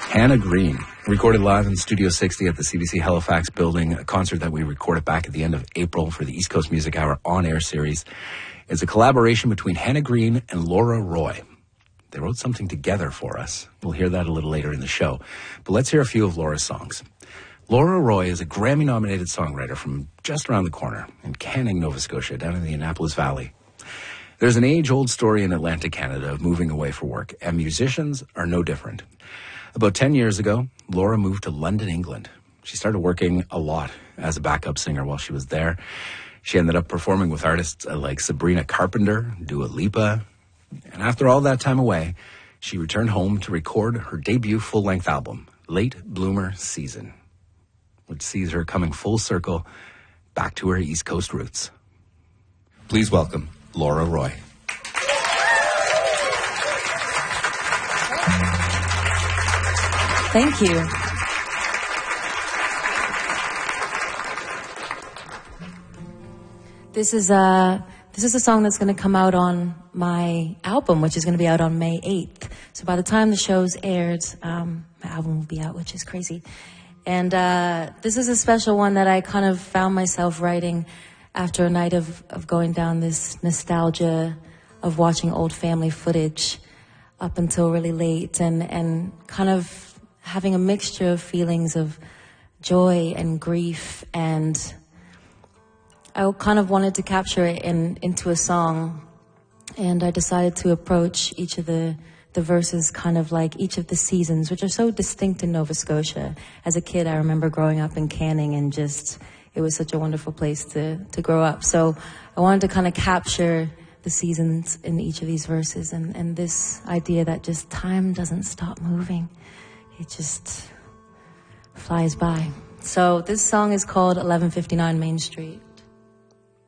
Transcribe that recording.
Hannah Green, recorded live in Studio 60 at the CBC Halifax building, a concert that we recorded back at the end of April for the East Coast Music Hour on-air series. It's a collaboration between Hannah Green and Laura Roy. They wrote something together for us. We'll hear that a little later in the show. But let's hear a few of Laura's songs. Laura Roy is a Grammy-nominated songwriter from just around the corner in Canning, Nova Scotia, down in the Annapolis Valley. There's an age-old story in Atlantic Canada of moving away for work, and musicians are no different. About 10 years ago, Laura moved to London, England. She started working a lot as a backup singer while she was there. She ended up performing with artists like Sabrina Carpenter, Dua Lipa. And after all that time away, she returned home to record her debut full-length album, Late Bloomer Season, which sees her coming full circle back to her East Coast roots. Please welcome Laura Roy. Thank you. This is a song that's going to come out on my album, which is going to be out on May 8th. So by the time the show's aired, my album will be out, which is crazy. And this is a special one that I kind of found myself writing after a night of going down this nostalgia of watching old family footage up until really late and kind of having a mixture of feelings of joy and grief, and I kind of wanted to capture it into a song, and I decided to approach each of the verses kind of like each of the seasons, which are so distinct in Nova Scotia. As a kid, I remember growing up in Canning, and just, it was such a wonderful place to grow up. So I wanted to kind of capture the seasons in each of these verses, and this idea that just time doesn't stop moving. It just flies by. So this song is called 1159 Main Street.